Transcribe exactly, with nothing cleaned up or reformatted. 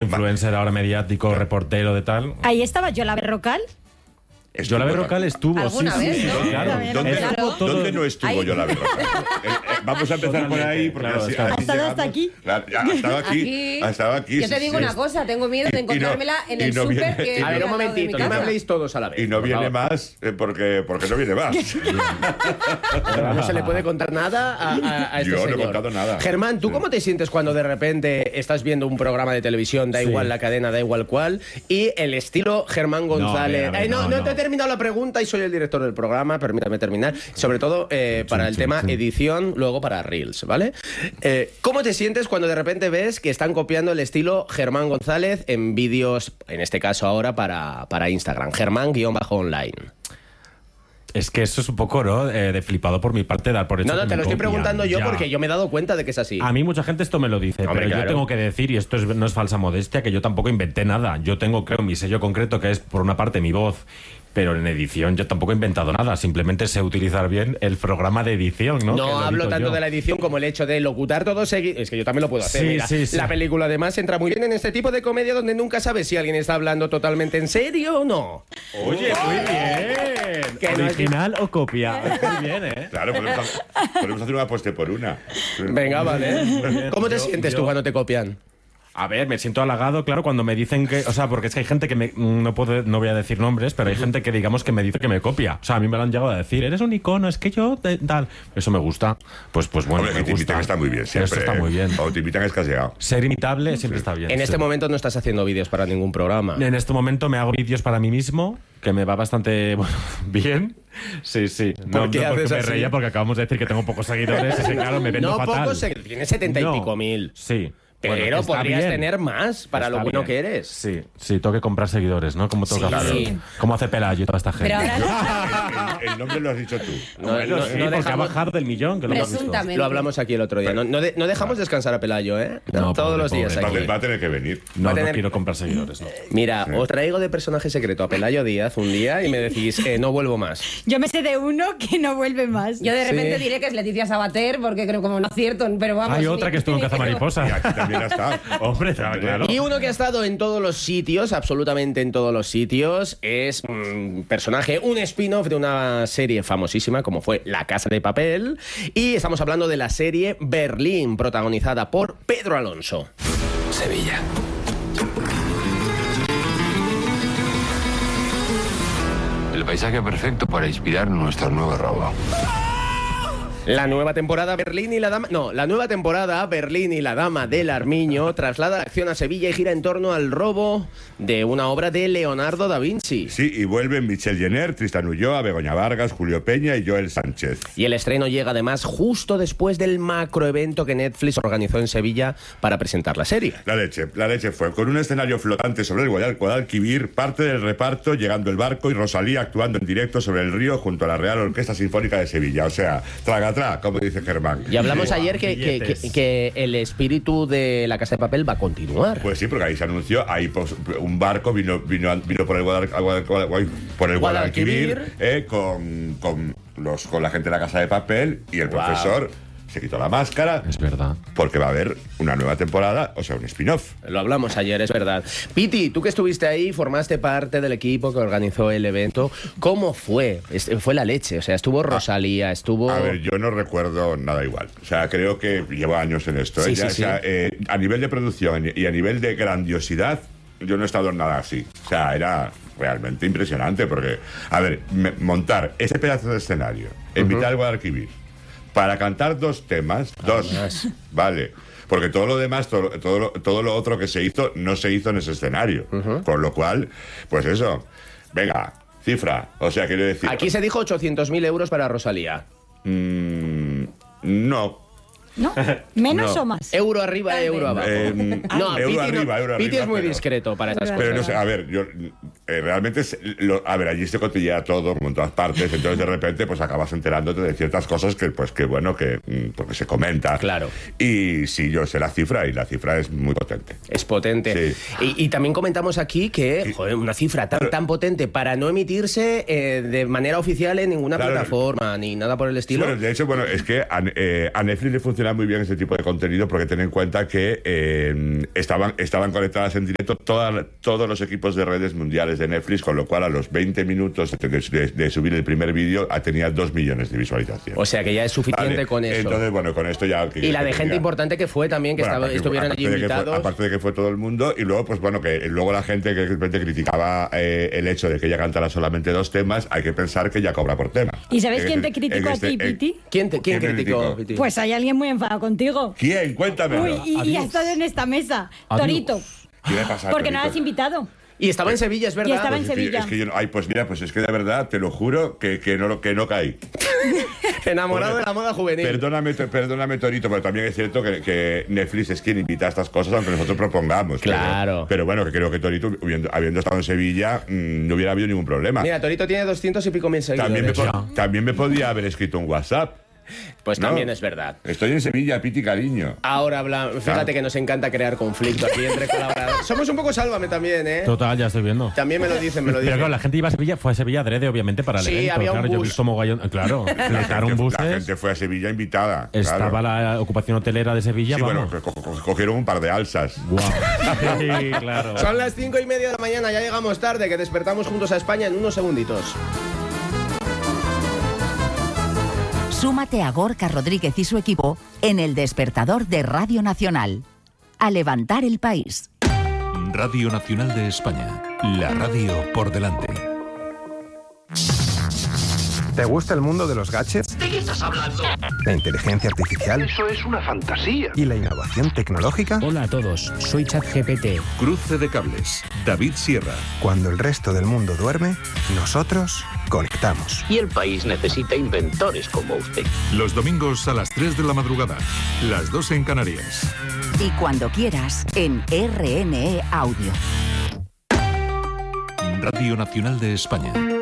influencer ahora mediático, reportero de tal. Ahí estaba Yola Berrocal. Yola Berrocal estuvo, sí, vez, sí, sí, ¿no? claro. ¿Dónde, Claro. ¿Dónde no estuvo Yola Berrocal? Eh, eh, vamos a empezar por ahí, porque Claro, así, claro. así Ha estado llegamos. hasta aquí. Claro, ya, ha estado aquí, Aquí, ha estado aquí. yo te sí, digo sí. una cosa, tengo miedo de Y- y no- encontrármela en y el no súper viene- que y no- A ver, un al lado de mi momentito, no me casa. habléis todos a la vez. Y no por viene favor. más, eh, porque, porque no viene más. Pero no se le puede contar nada a, a- a este Yo no he señor. contado nada. Germán, ¿tú Sí. cómo te sientes cuando de repente estás viendo un programa de televisión, da Sí. igual la cadena, da igual cuál, y el estilo Germán González... a ver, a ver, Ay, no, no, no, no. te he terminado la pregunta y soy el director del programa, permítame terminar. Sobre todo eh, para el sí, tema sí. edición, luego para Reels, ¿vale? Eh, ¿Cómo te sientes cuando de repente ves que están copiando el estilo Germán González en vídeos, en este caso ahora para, para Instagram, Germán-online? Es que eso es un poco, ¿no? Eh, de flipado por mi parte dar por hecho No, no, que te me lo estoy copian. preguntando yo Ya. porque yo me he dado cuenta de que es así. A mí mucha gente esto me lo dice, Hombre, pero claro. yo tengo que decir, y esto es- no es falsa modestia, que yo tampoco inventé nada. Yo tengo, creo, mi sello concreto, que es, por una parte, mi voz, pero en edición yo tampoco he inventado nada. Simplemente sé utilizar bien el programa de edición, ¿no? No Que lo hablo edito tanto yo. de la edición como el hecho de locutar todo seguido. Es que yo también lo puedo hacer. Sí, mira. sí, sí. La película además entra muy bien en este tipo de comedia donde nunca sabes si alguien está hablando totalmente en serio o no. Oye, muy bien. Que no es- ¿Original o copia? Muy bien, ¿eh? Claro, podemos, ha- podemos hacer una apuesta por una. Venga, vale. ¿Cómo te Yo- sientes yo- tú cuando te copian? A ver, me siento halagado, claro, cuando me dicen que... O sea, porque es que hay gente que me... No puedo, no voy a decir nombres, pero hay gente que, digamos, que me dice que me copia. O sea, a mí me lo han llegado a decir. Eres un icono, es que yo... te- tal. Eso me gusta. Pues, pues bueno, Hombre, me que te gusta. invitan está muy bien siempre. Eso está ¿eh? muy bien. O te invitan es que has llegado. Ser imitable siempre está bien. En este sí. momento no estás haciendo vídeos para ningún programa. En este momento me hago vídeos para mí mismo, que me va bastante bueno, bien. Sí, sí. No, ¿Por qué no porque haces me así? reía, porque acabamos de decir que tengo pocos seguidores. Y claro, me vendo No, fatal. pocos seguidores, tienes setenta y No, pico mil. Sí. Pero Bueno, está podrías bien. tener más para Está lo bueno bien. que eres. Sí, sí, tengo que comprar seguidores, ¿no? Como tengo que Sí. hacer. Como hace Pelayo y toda esta gente. Pero ahora El, el nombre lo has dicho tú. No, Bueno, no- sí, no porque ha dejamos- bajado del millón, que lo hemos visto. presuntamente. Lo hablamos aquí el otro día. No, no de- no dejamos descansar a Pelayo, ¿eh? No, Todos pobre, los días pobre, Va, aquí. a- va a tener que venir. No, Va a no tener- quiero comprar seguidores, no. Mira, os traigo de personaje secreto a Pelayo Díaz un día y me decís, eh, no vuelvo más. Yo me sé de uno que no vuelve más. Yo de repente Sí. diré que es Leticia Sabater, porque creo como no acierto, pero vamos. Hay otra ni- que estuvo en ni- Y Cazamariposa. aquí también ha estado. Hombre, claro. Y uno que ha estado en todos los sitios, absolutamente en todos los sitios, es un personaje, un spin-off de una serie famosísima como fue La Casa de Papel. Y estamos hablando de la serie Berlín, protagonizada por Pedro Alonso. Sevilla. El paisaje perfecto para inspirar nuestro nuevo robo. La nueva temporada Berlín y la Dama... No, la nueva temporada Berlín y la Dama del Armiño traslada la acción a Sevilla y gira en torno al robo de una obra de Leonardo da Vinci. Sí, y vuelven Michelle Jenner, Tristan Ulloa, Begoña Vargas, Julio Peña y Joel Sánchez. Y el estreno llega además justo después del macroevento que Netflix organizó en Sevilla para presentar la serie. La leche, la leche fue con un escenario flotante sobre el Guadal- Guadalquivir, parte del reparto llegando el barco y Rosalía actuando en directo sobre el río junto a la Real Orquesta Sinfónica de Sevilla. O sea, traga, traga, como dice Germán. Y hablamos Buah, ayer que, que- billetes. que- que el espíritu de La Casa de Papel va a continuar. Pues sí, porque ahí se anunció, ahí pues, un barco vino, vino, vino por el, Guadal- Guadal- Guadal- por el Guadalquivir. Guadalquivir eh, con, con, los, con la gente de La Casa de Papel y el Wow. profesor se quitó la máscara Es verdad. porque va a haber una nueva temporada, o sea, un spin-off. Lo hablamos ayer, es verdad. Piti, tú que estuviste ahí, formaste parte del equipo que organizó el evento. ¿Cómo fue? Es- Fue la leche, o sea, estuvo Rosalía, estuvo... A ver, yo no recuerdo nada igual. O sea, creo que llevo años en esto. Sí, ¿eh? sí, Ya, sí. O sea, eh, a nivel de producción y a nivel de grandiosidad, yo no he estado en nada así. O sea, era realmente impresionante porque, a ver, me- montar ese pedazo de escenario en mitad del Guadalquivir para cantar dos temas, dos, vale. Porque todo lo demás, todo, todo, lo, todo lo otro que se hizo, no se hizo en ese escenario. Con lo cual, pues eso, venga, cifra. O sea, quiero decir... Aquí se dijo ochocientos mil euros para Rosalía. Mm, no. ¿No? ¿Menos No. o más? Euro arriba, euro abajo. Eh, no, euro Piti, no- arriba, euro Piti arriba, es muy pero- discreto para esas Pero Pero cosas. no sé, a ver, yo eh, realmente, es- lo- a ver, allí se cotillea todo, como en todas partes, entonces de repente pues acabas enterándote de ciertas cosas que, pues que bueno, que mm, porque se comenta. Claro. Y sí, yo sé la cifra y la cifra es muy potente. Es potente. Sí. Y, y también comentamos aquí que, joder, una cifra tan, tan potente para no emitirse eh, de manera oficial en ninguna Claro. plataforma ni nada por el Sí, estilo. bueno, de hecho, bueno, es que a, eh, a Netflix le funciona funcionar muy bien ese tipo de contenido porque ten en cuenta que eh, estaban, estaban conectadas en directo toda, todos los equipos de redes mundiales de Netflix, con lo cual a los veinte minutos de, de, de subir el primer vídeo tenía dos millones de visualizaciones. O sea que ya es suficiente Vale. con eso. Entonces, bueno, con esto ya... Que, y la que de gente tenía. importante que fue también, que Bueno, estaba, aparte- estuvieron allí aparte de que fue- invitados. aparte de que fue todo el mundo, y luego, pues bueno, que luego la gente que de repente criticaba eh, el hecho de que ella cantara solamente dos temas, hay que pensar que ella cobra por tema. ¿Y sabes En quién este- te criticó en a este- ti, en- Piti? ¿Quién, te, quién ¿Quién me criticó? criticó? Piti? Pues hay alguien muy enfadado contigo. ¿Quién? Cuéntamelo. Uy, y, y ha Adiós. estado en esta mesa. Adiós. Torito. ¿Qué le pasa a Porque no Torito? lo has invitado. Y estaba en Sevilla, es verdad. Y estaba en Pues es que- Sevilla. Es que yo no, ay, pues mira, pues es que de verdad, te lo juro, que, que, no, que no caí. Enamorado de la moda juvenil. Perdóname, to- perdóname, Torito, pero también es cierto que, que Netflix es quien invita a estas cosas, aunque nosotros propongamos. Pero- Claro. Pero, bueno, que creo que Torito, habiendo, habiendo estado en Sevilla, mmm, no hubiera habido ningún problema. Mira, Torito tiene doscientos y pico mil también, me seguidores. po- también me podía haber escrito un WhatsApp. Pues ¿no? también es verdad. Estoy en Sevilla, Piti, cariño. Ahora habla, fíjate Claro. que nos encanta crear conflicto aquí entre colaboradores. Somos un poco Sálvame también, ¿eh? Total, ya estoy viendo. También me lo dicen, me lo Pero dicen. claro, la gente iba a Sevilla, fue a Sevilla adrede, obviamente, para el Sí, evento. había un claro, yo he bus. visto mogollón. Claro, fletaron gente, buses. la gente fue a Sevilla invitada. Estaba claro. la ocupación hotelera de Sevilla, Sí, bueno, vamos. co- co- cogieron un par de alzas. Guau. Sí, claro. Son las cinco y media de la mañana, ya llegamos tarde, que despertamos juntos a España en unos segunditos. Súmate a Gorka Rodríguez y su equipo en El Despertador de Radio Nacional. A levantar el país. Radio Nacional de España. La radio por delante. ¿Te gusta el mundo de los gadgets? ¿De qué estás hablando? ¿La inteligencia artificial? Eso es una fantasía. ¿Y la innovación tecnológica? Hola a todos, soy ChatGPT. Cruce de cables. David Sierra. Cuando el resto del mundo duerme, nosotros conectamos. Y el país necesita inventores como usted. Los domingos a las tres de la madrugada. Las dos en Canarias. Y cuando quieras, en R N E Audio. Radio Nacional de España.